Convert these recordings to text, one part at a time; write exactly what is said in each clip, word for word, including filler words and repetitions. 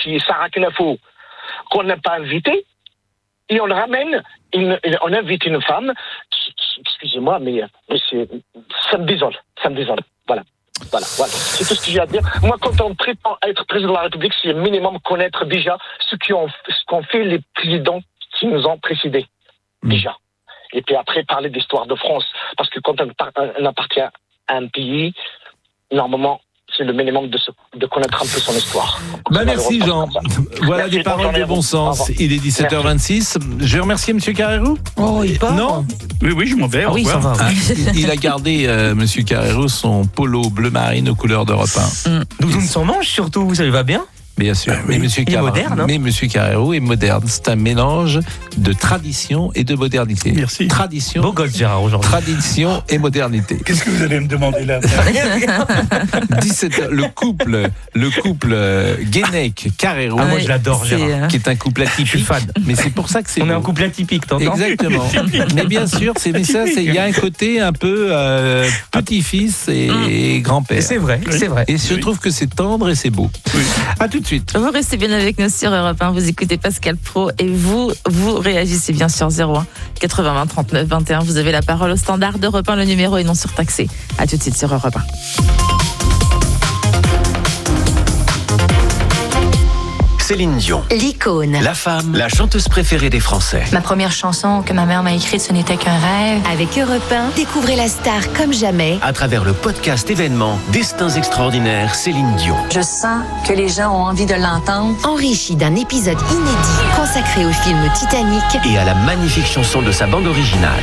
qui est Sarah Knafo, qu'on n'a pas invitée, et on ramène, une, on invite une femme, excusez-moi, mais, mais c'est, ça me désole, ça me désole, voilà. Voilà, voilà, c'est tout ce que j'ai à dire. Moi, quand on prétend être président de la République, c'est minimum connaître déjà ce qu'ont, ce qu'ont fait les présidents qui nous ont précédés, mmh. déjà. Et puis après, parler d'histoire de France. Parce que quand on, on appartient à un pays, normalement, c'est le minimum de, se, de connaître un peu son histoire. Bah merci Jean. Voilà merci, des paroles de bon sens. Il est dix-sept heures vingt-six. Je vais remercier M. Carrérou. Oh, il part. Non. Oui, oui, je m'en vais. Ah oui, ça va. Ah, il a gardé, euh, M. Carrérou, son polo bleu marine aux couleurs d'Europe un. Mmh. Doudoune sans manche surtout, ça lui va bien. Bien sûr, euh, mais oui. Monsieur il est moderne, hein. mais Monsieur Carrérou est moderne. C'est un mélange de tradition et de modernité. Merci. Tradition. Beau gosse Gérard aujourd'hui. Tradition et modernité. Qu'est-ce que vous allez me demander là? dix-sept heures, le couple, le couple euh, Guénec Carrérou. Ah, moi je l'adore Gérard. Qui est un couple atypique. Je suis fan. Mais c'est pour ça que c'est. On beau. est un couple atypique, t'entends? Exactement. Mais bien sûr, c'est mais ça, c'est il y a un côté un peu euh, petit-fils et, mmh. et grand-père. C'est vrai, oui. c'est vrai. Et je oui. trouve que c'est tendre et c'est beau. Oui. À tout de suite. Vous restez bien avec nous sur Europe un, vous écoutez Pascal Praud et vous, vous réagissez bien sur zéro un quatre-vingts trente-neuf vingt et un. Vous avez la parole au standard d'Europe un, le numéro est non surtaxé. À tout de suite sur Europe un. Céline Dion, l'icône, la femme, la chanteuse préférée des Français. Ma première chanson que ma mère m'a écrite, ce n'était qu'un rêve. Avec Europe un, découvrez la star comme jamais. À travers le podcast événement Destins extraordinaires, Céline Dion. Je sens que les gens ont envie de l'entendre. Enrichi d'un épisode inédit consacré au film Titanic et à la magnifique chanson de sa bande originale.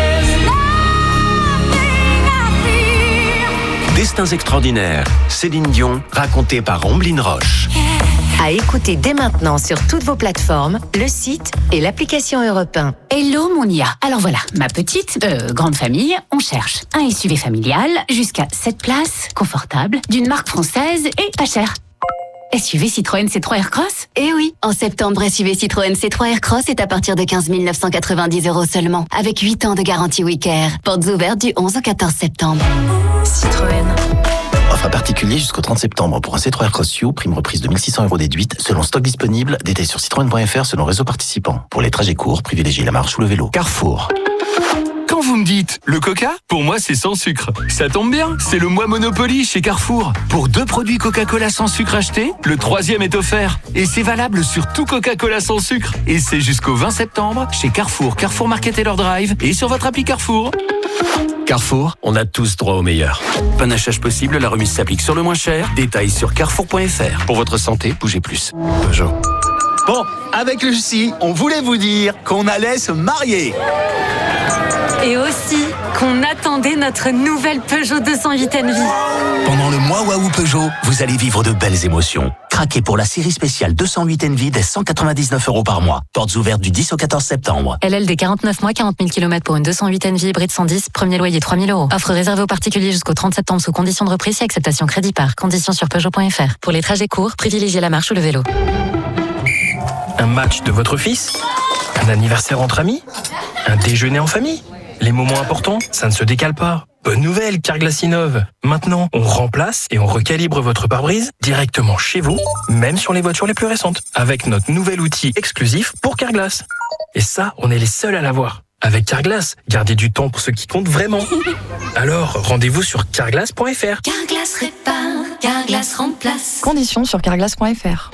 Destins extraordinaires, Céline Dion, racontée par Omblin Roche. À écouter dès maintenant sur toutes vos plateformes, le site et l'application Europe un. Hello Monia. Alors voilà, ma petite, euh, grande famille, on cherche un S U V familial jusqu'à sept places, confortable, d'une marque française et pas cher. S U V Citroën C trois Aircross ? Eh oui, en septembre, S U V Citroën C trois Aircross est à partir de quinze mille neuf cent quatre-vingt-dix euros seulement, avec huit ans de garantie WeCare. Portes ouvertes du onze au quatorze septembre. Citroën. Offre à particulier jusqu'au trente septembre pour un C trois Aircross U, prime reprise de mille six cents euros déduite, selon stock disponible, détail sur citroën point f r selon réseau participant. Pour les trajets courts, privilégiez la marche ou le vélo. Carrefour. Quand vous me dites le Coca, pour moi c'est sans sucre. Ça tombe bien, c'est le mois Monopoly chez Carrefour. Pour deux produits Coca-Cola sans sucre achetés, le troisième est offert. Et c'est valable sur tout Coca-Cola sans sucre. Et c'est jusqu'au vingt septembre chez Carrefour, Carrefour Market et leur Drive et sur votre appli Carrefour. Carrefour, on a tous droit au meilleur. Panachage possible, la remise s'applique sur le moins cher. Détails sur carrefour point f r. Pour votre santé, bougez plus. Peugeot. Bon, avec Lucie, on voulait vous dire qu'on allait se marier. Et aussi qu'on attendait notre nouvelle Peugeot deux cent huit Envy. Pendant le mois Waouh Peugeot, vous allez vivre de belles émotions. Craquez pour la série spéciale deux cent huit Envy dès cent quatre-vingt-dix-neuf euros par mois. Portes ouvertes du dix au quatorze septembre. L L D quarante-neuf mois, quarante mille kilomètres pour une deux cent huit Envy hybride cent dix, premier loyer trois mille euros. Offre réservée aux particuliers jusqu'au trente septembre sous condition de reprise et acceptation crédit par. Conditions sur Peugeot point f r. Pour les trajets courts, privilégiez la marche ou le vélo. Un match de votre fils ? Un anniversaire entre amis ? Un déjeuner en famille ? Les moments importants, ça ne se décale pas. Bonne nouvelle, Carglass innove. Maintenant, on remplace et on recalibre votre pare-brise directement chez vous, même sur les voitures les plus récentes, avec notre nouvel outil exclusif pour Carglass. Et ça, on est les seuls à l'avoir. Avec Carglass, gardez du temps pour ce qui compte vraiment. Alors, rendez-vous sur carglass point f r. Carglass répare, Carglass remplace. Conditions sur carglass point f r.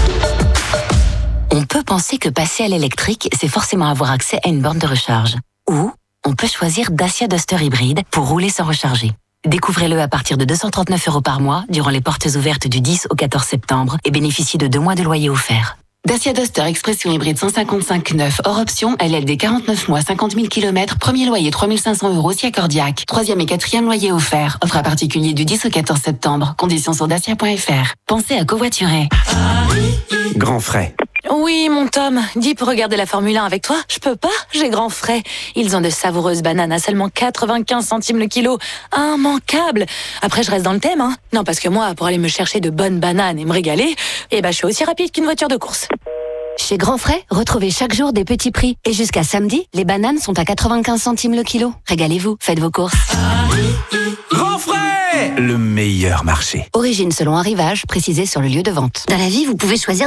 On peut penser que passer à l'électrique, c'est forcément avoir accès à une borne de recharge. Ou on peut choisir Dacia Duster hybride pour rouler sans recharger. Découvrez-le à partir de deux cent trente-neuf euros par mois durant les portes ouvertes du dix au quatorze septembre et bénéficiez de deux mois de loyer offert. Dacia Duster Expression hybride cent cinquante-cinq neuf, hors option, L L D quarante-neuf mois, cinquante mille kilomètres, premier loyer trois mille cinq cents euros si accordiaque. Troisième et quatrième loyer offert. Offre à particulier du dix au quatorze septembre. Conditions sur dacia point f r. Pensez à covoiturer. Grand frais. Oui, mon Tom, dis pour regarder la Formule un avec toi. Je peux pas, j'ai grand frais. Ils ont de savoureuses bananes à seulement quatre-vingt-quinze centimes le kilo. Immanquable. Après, je reste dans le thème, hein. Non, parce que moi, pour aller me chercher de bonnes bananes et me régaler, eh ben, je suis aussi rapide qu'une voiture de course. Chez Grand Frais, retrouvez chaque jour des petits prix. Et jusqu'à samedi, les bananes sont à quatre-vingt-quinze centimes le kilo. Régalez-vous, faites vos courses. Grand Frais, le meilleur marché. Origine selon arrivage, précisé sur le lieu de vente. Dans la vie, vous pouvez choisir